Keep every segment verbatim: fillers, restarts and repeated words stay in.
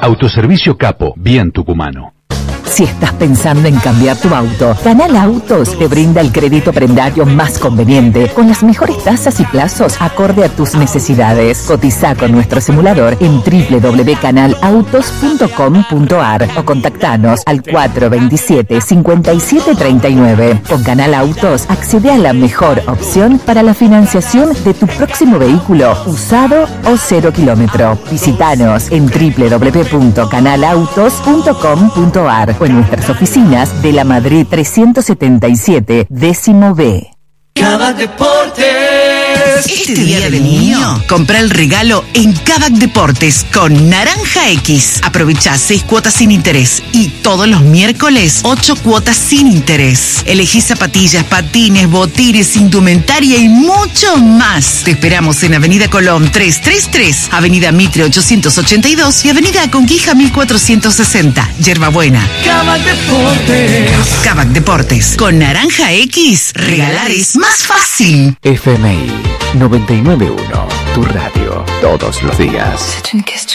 Autoservicio Capo, bien tucumano. Si estás pensando en cambiar tu auto, Canal Autos te brinda el crédito prendario más conveniente, con las mejores tasas y plazos acorde a tus necesidades. Cotiza con nuestro simulador en doble u doble u doble u punto canal autos punto com punto a r o contactanos al cuatro dos siete, cinco siete tres nueve. Con Canal Autos accede a la mejor opción para la financiación de tu próximo vehículo, usado o cero kilómetro. Visítanos en doble u doble u doble u punto canal autos punto com punto a r o en nuestras oficinas de la Madrid trescientos setenta y siete, décimo B. Kavak Deportes. Este día del niño, compra el regalo en Kavak Deportes con Naranja X. Aprovecha seis cuotas sin interés y todos los miércoles ocho cuotas sin interés. Elegí zapatillas, patines, botines, indumentaria y mucho más. Te esperamos en Avenida Colón trescientos treinta y tres, Avenida Mitre ochocientos ochenta y dos y Avenida Conquija mil cuatrocientos sesenta. Yerbabuena. Kavak Deportes. Kavak Deportes. Con Naranja X, regalar es más fácil. F M I noventa y nueve punto uno, tu radio, todos los días.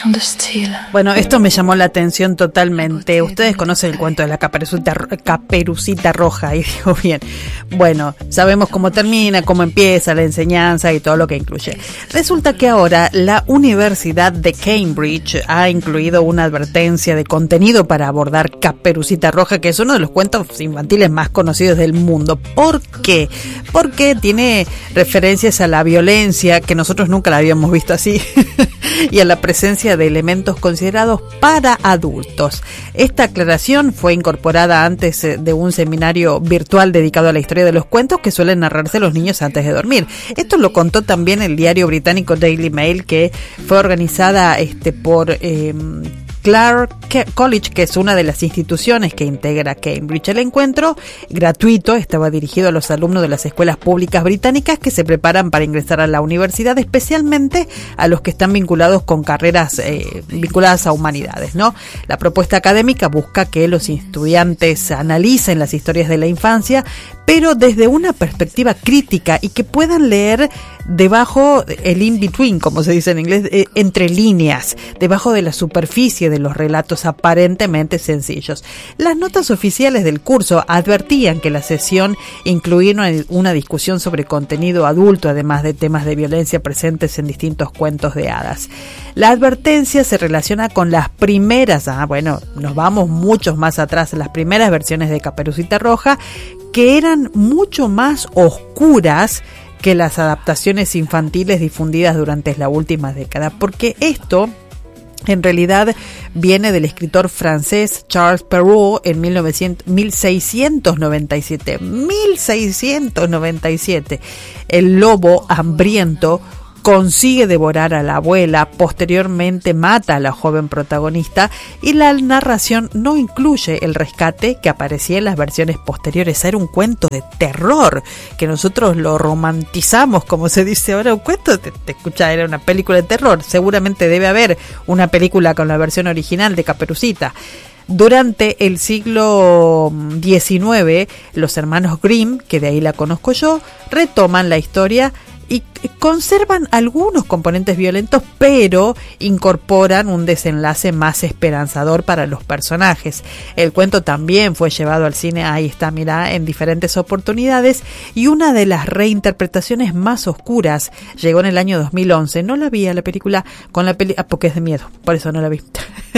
Bueno, esto me llamó la atención totalmente. Ustedes conocen el cuento de la caperucita, caperucita roja, y digo bien. Bueno, sabemos cómo termina, cómo empieza la enseñanza y todo lo que incluye. Resulta que ahora la Universidad de Cambridge ha incluido una advertencia de contenido para abordar Caperucita Roja, que es uno de los cuentos infantiles más conocidos del mundo. ¿Por qué? Porque tiene referencias a la violencia, que nosotros nunca la habíamos visto así, y a la presencia de elementos considerados para adultos. Esta aclaración fue incorporada antes de un seminario virtual dedicado a la historia de los cuentos que suelen narrarse los niños antes de dormir. Esto lo contó también el diario británico Daily Mail, que fue organizada este por eh, Clare College, que es una de las instituciones que integra Cambridge. El encuentro gratuito estaba dirigido a los alumnos de las escuelas públicas británicas que se preparan para ingresar a la universidad, especialmente a los que están vinculados con carreras eh, vinculadas a humanidades, ¿no? La propuesta académica busca que los estudiantes analicen las historias de la infancia, pero desde una perspectiva crítica, y que puedan leer debajo el in-between, como se dice en inglés, eh, entre líneas, debajo de la superficie de los relatos aparentemente sencillos. Las notas oficiales del curso advertían que la sesión incluía una, una discusión sobre contenido adulto, además de temas de violencia presentes en distintos cuentos de hadas. La advertencia se relaciona con las primeras, ah, bueno, nos vamos muchos más atrás, las primeras versiones de Caperucita Roja, que eran mucho más oscuras que las adaptaciones infantiles difundidas durante la última década, porque esto en realidad viene del escritor francés Charles Perrault en mil seiscientos noventa y siete. mil seiscientos noventa y siete. El lobo hambriento consigue devorar a la abuela, posteriormente mata a la joven protagonista, y la narración no incluye el rescate que aparecía en las versiones posteriores. Era un cuento de terror, que nosotros lo romantizamos, como se dice ahora, un cuento, te, te escucha, era una película de terror. Seguramente debe haber una película con la versión original de Caperucita. Durante el siglo diecinueve, los hermanos Grimm, que de ahí la conozco yo, retoman la historia y conservan algunos componentes violentos, pero incorporan un desenlace más esperanzador para los personajes. El cuento también fue llevado al cine, ahí está, mirá, en diferentes oportunidades, y una de las reinterpretaciones más oscuras llegó en el año dos mil once. No la vi a la película, con la peli ah, porque es de miedo, por eso no la vi.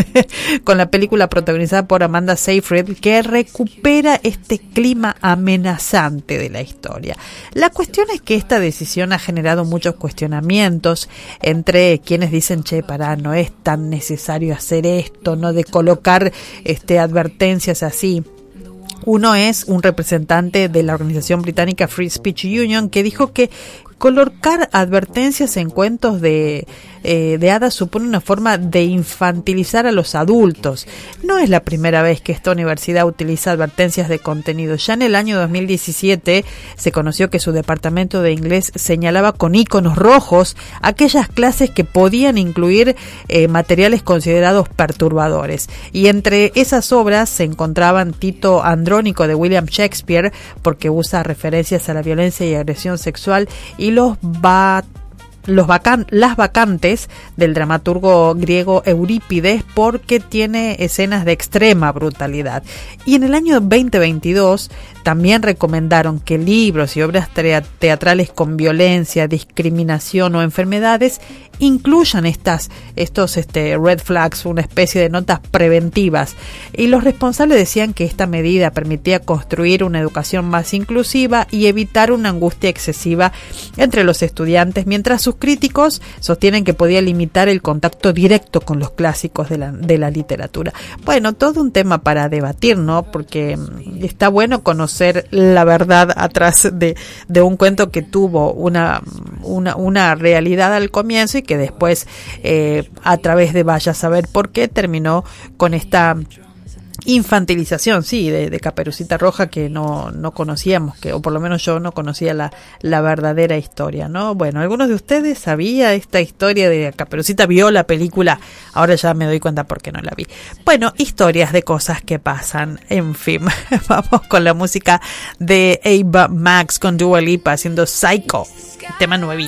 Con la película protagonizada por Amanda Seyfried, que recupera este clima amenazante de la historia. La cuestión es que esta decisión ha generado muchos cuestionamientos entre quienes dicen, che, pará, no es tan necesario hacer esto, no de colocar este advertencias así. Uno es un representante de la organización británica Free Speech Union, que dijo que colocar advertencias en cuentos de, eh, de hadas supone una forma de infantilizar a los adultos. No es la primera vez que esta universidad utiliza advertencias de contenido. Ya en el año dos mil diecisiete se conoció que su departamento de inglés señalaba con iconos rojos aquellas clases que podían incluir eh, materiales considerados perturbadores. Y entre esas obras se encontraban Tito Andrónico de William Shakespeare, porque usa referencias a la violencia y agresión sexual, y los bat los vacan- las vacantes del dramaturgo griego Eurípides porque tiene escenas de extrema brutalidad. Y en el año veinte veintidós también recomendaron que libros y obras teatrales con violencia, discriminación o enfermedades incluyan estas, estos este, red flags, una especie de notas preventivas. Y los responsables decían que esta medida permitía construir una educación más inclusiva y evitar una angustia excesiva entre los estudiantes, mientras sus críticos sostienen que podía limitar el contacto directo con los clásicos de la, de la literatura. Bueno, todo un tema para debatir, ¿no? Porque está bueno conocer la verdad atrás de, de un cuento que tuvo una, una, una realidad al comienzo y que después, eh, a través de vaya a saber por qué, terminó con esta infantilización, sí, de, de Caperucita Roja que no, no conocíamos, que o por lo menos yo no conocía la, la verdadera historia, ¿no? Bueno, ¿algunos de ustedes sabía esta historia de Caperucita? ¿Vio la película? Ahora ya me doy cuenta por qué no la vi. Bueno, historias de cosas que pasan, en fin. Vamos con la música de Ava Max con Dua Lipa haciendo Psycho, tema nuevito.